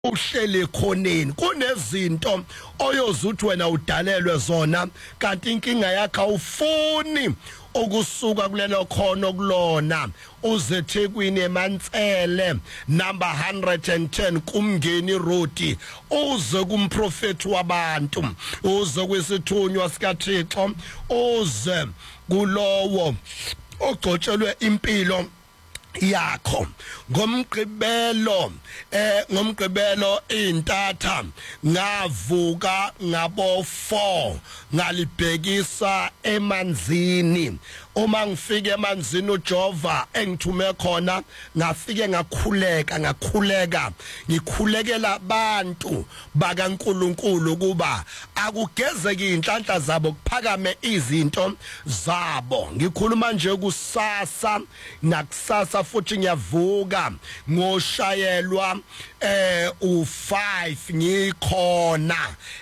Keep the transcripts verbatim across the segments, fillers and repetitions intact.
uhlele khoneni kunezinto oyozuthi wena udalelwe zona kanti inkinga yakhe awufuni okusuka kulelo khono kulona uze Thekwini eMantsele number one hundred ten kumngeni road uze kumprofeti wabantu uze kwisithunywa sikaThixo uze kulowo ogcotshelwe impilo yakho ngomgqibelo eh ngomgqibelo intatha ngavuka ngabo four ngalibhekisa emanzini uma ngifike emanzini uJehova engithume khona ngafike ngakhuleka ngakhuleka ngikhulekela abantu bakaNkuluNkulu kuba akugezeke inhlanhla zabo kuphakame izinto zabo ngikhuluma nje kusasa nakusasa futhi ngiyavuka ngoshayelwa eh u five ngikhona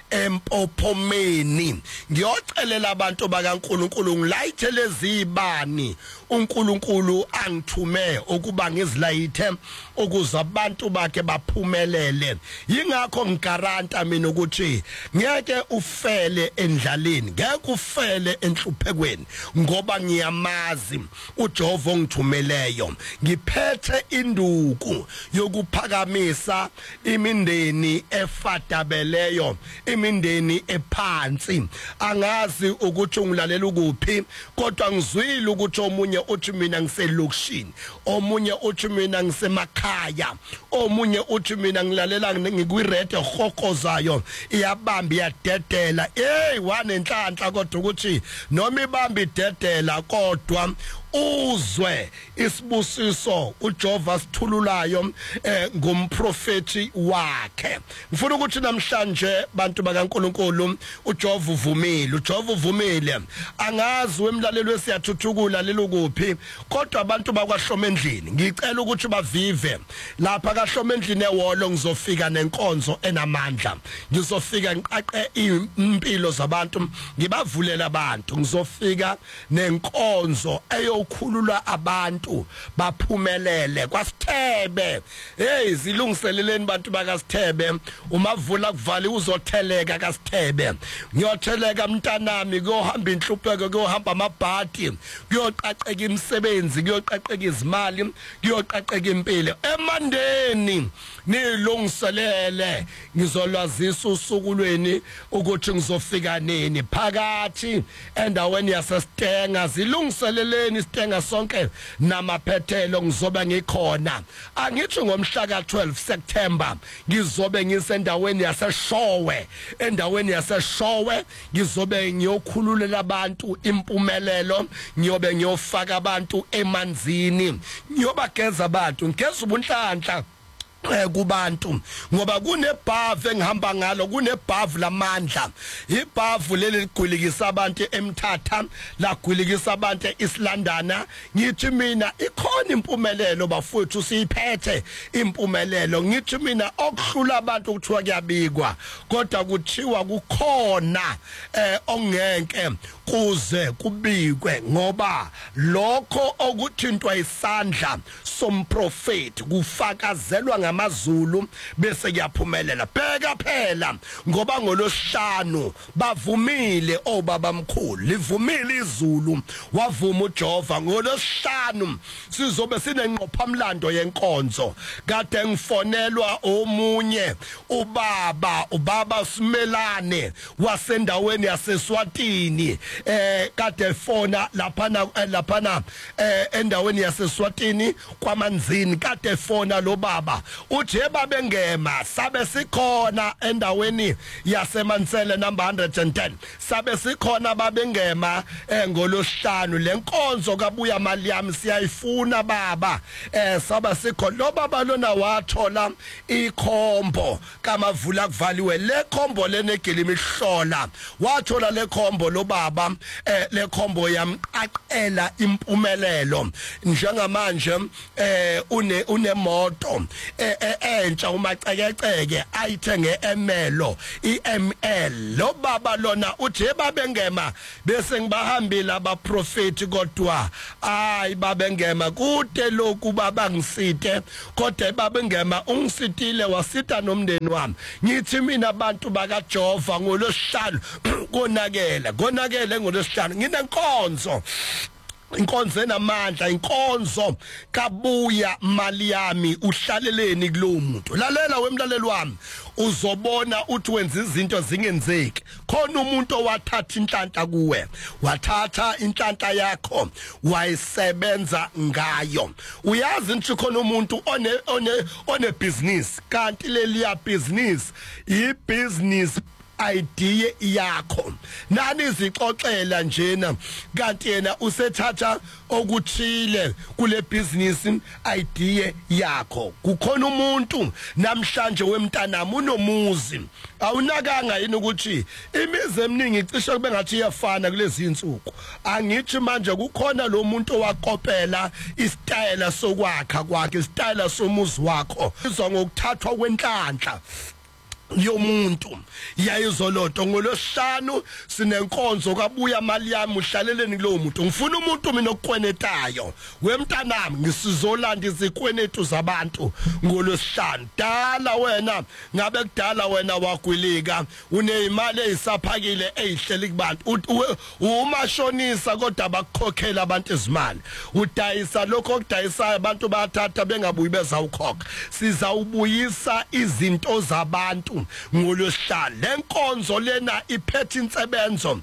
empophomeni ngiyocelela abantu bakaNkuluNkulu ngilayithele zibani uNkulunkulu angithume ukuba ngizilayithe ukuze abantu bakhe baphumelele yingakho ngigaranta mina ukuthi ngeke ufele endlaleni ngeke ufele enhluphekweni ngoba ngiyamazi uJehova ongithumeleyo ngiphethe induku yokuphakamisa imindeni efadabeleyo imindeni ephansi angazi ukuthi ungilalela ukuphi kodwa ngizwile ukuthi omunye uthi mina ngiselokishini omunye uthi mina ngisemakhaya omunye uthi mina ngilalela ngikwi-red hokozayo iyabamba iyadedela hey wanenhlanhla kodwa ukuthi noma ibamba idedela kodwa uzwe isibusiso uJehova sithululayo eh, ngumprofeti wakhe ngifuna ukuthi namhlanje bantu bakaNkuluNkulu uJehova uvumile uJehova uvumile angazi wemlalelo esiyathuthukula lelo kuphi kodwa abantu bakwaHlomendlini ngicela ukuthi bavive lapha kaHlomendlini ewolo ngizofika nenkonzo enamandla ngizofika ngiqaqe impilo zabantu ngibavulela abantu ngizofika nenkonzo eyo ukhulula abantu baphumelele kwaSithebe hey zilungiseleleni bantu bakaSithebe umavula kuvali uzotheleka kaSithebe ngiyotheleka mntanami kuyohamba inhlupheko kuyohamba amabhadi kuyoqaqeka imisebenzi kuyoqaqeka izimali kuyoqaqeka impilo emandeni nilungiselele ngizolwazisa usukulweni ukuthi ngizofika nini phakathi endaweni yaseStenga zilungiseleleni Stenga sonke namaphethelo ngizobe ngikhona angithi ngomhla ka twelve September ngizobe ngisendaweni yaseShowe endaweni yaseShowe ngizobe ngiyokhululela abantu impumelelo ngiyobe ngiyofaka abantu emanzini ngiyobageza abantu ngeza ubunhlanhla kubantu ngoba kunebhavu engihamba ngalo kunebhavu lamandla ibhavu leli ligwilikisa abantu eMthatha lagwilikisa abantu eIslandana ngithi mina ikhona impumelelo bafowethu siyiphethe impumelelo ngithi mina okuhlula abantu ukuthiwa kuyabikwa kodwa kuthiwa kukhona eh ongeke kuze kubikwe ngoba lokho okuthintwa isandla somprofeti kufakazelwa ngamazulu bese kuyaphumelela bheka phela ngoba ngolosihlanu bavumile obaba mkhulu livumile izulu wavuma uJehova ngolosihlanu sizobe sinenqophamlando yenkonzo kade ngifonelwa omunye ubaba ubaba Simelane wasendaweni yaseSwatini eh kade fona laphana laphana eh endaweni yaseSwatini kwamanzini kade fona lo baba uthi ebabengema sabe sikhona endaweni yaseMansele number one hundred ten sabe sikhona babengema ngolosihlanu lenkonzo kabuya mali yami siyayifuna baba eh sabe sikhona lo baba lona wathola ikhombo kamavula kuvaliwe le khombo lenegili imihlola wathola le khombo lo baba ngoba eh le combo yam aqela impumelelo njengamanje eh une unemoto entsha umacekeceke ayithenge emelo i-M L lo baba lona uthi babengema bese ngibahambile abaprofeti kodwa ayi babengema kude lokhu baba ngisithe kodwa babengema ungisitile wasita nomndeni wami ngithi mina abantu baka Jehova ngolosihlanu konakela konakele ngolosihlanu nginenkonzo inkonzo enamandla inkonzo kabuya mali yami uhlaleleni kulowo muntu lalela wemlaleli wami uzobona uthi wenza izinto zingenzeki khona umuntu owathatha inhlanhla kuwe wathatha inhlanhla yakho wayisebenza ngayo uyazi nje khona umuntu one one one business kanti leliya business i business idea yakho nani izixoxela njena kanti yena usethatha okuthile kule business idea yakho kukhona umuntu namhlanje wemntanami unomuzi awunakanga yini ukuthi imizi eminingi icishe kube ngathi iyafana kulezi insuku angithi manje kukhona lo muntu owakopela istyle sokwakha kwakhe istyle somuzi wakho izwa ngokuthathwa kwenhlanhla yomuntu yayizoloto ngolosihlanu sinenkonzo kabuya mali yami uhlaleleni kulowo muntu ngifuna umuntu mina okukwenetayo wemntanami ngisizolanda izikwenetu zabantu ngolosihlanu dala wena ngabe kudala wena wagwilika unezimali ezisaphakile ezihleli kubantu umashonisa kodwa bakukhokhela abantu izimali udayisa lokho okudayisayo abantu bathatha bengabuyi beza ukhokha sizawubuyisa izinto zabantu ngolosihlanu lenkonzo lena iphethe insebenzo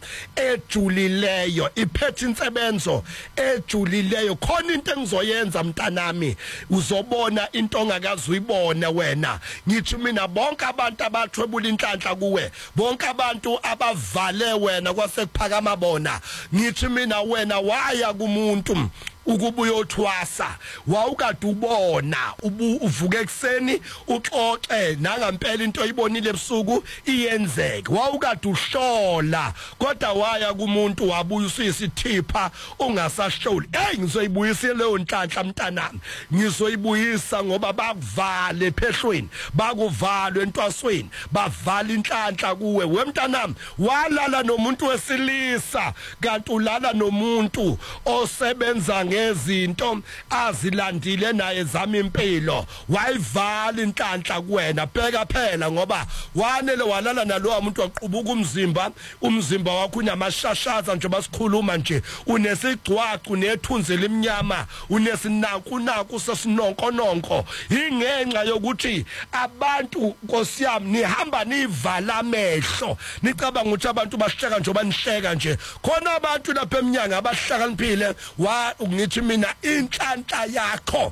ejulileyo iphethe insebenzo ejulileyo khona into engizoyenza mntanami uzobona into ongakazi uyibone wena ngithi mina bonke abantu abathwebula inhlanhla kuwe bonke abantu abavale wena kwasekuphakama bona ngithi mina wena waya kumuntu ukubuya othwasa wawukade ubona uvuke ekseni uxoxe nangampela into oyibonile ebusuku iyenzeke wawukade uhlola kodwa waya kumuntu wabuya usisithipha ungasahloli hey ngizoyibuyisa leyo nhlanhla mntanami ngizoyibuyisa ngoba bakuvale ephehlweni bakuvalwe entwasweni bavala inhlanhla kuwe wemntanami walala nomuntu wesilisa kanti ulala nomuntu osebenza ngezinto azilandile naye zama impilo wayivala inhlanhla kuwena bheka phela ngoba wanele walala nalowa umuntu waqubuka umzimba umzimba wakho unamashashaza nje basikhuluma nje unesigcwacu nethunzi lemnyama unesinanku naku sesinonko nonko ingenxa yokuthi abantu nkosiyami nihamba nivala amehlo nicabanga ukuthi abantu basihleka nje banihleka nje khona abantu lapha eminyanga abahlakaniphile wa ngithi mina inhlanhla yakho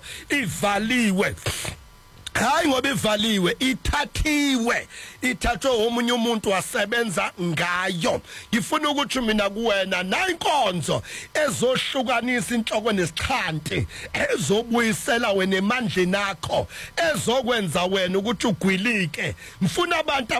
ivaliwe hayi ngoba ivaliwe ithathiwe ithathwe omunye umuntu wasebenza ngayo ngifuna ukuthi mina kuwena nayinkonzo ezohlukanisa inhloko nesixhanti ezobuyisela wena emandleni akho ezokwenza wena ukuthi ugwilike ngifuna abantu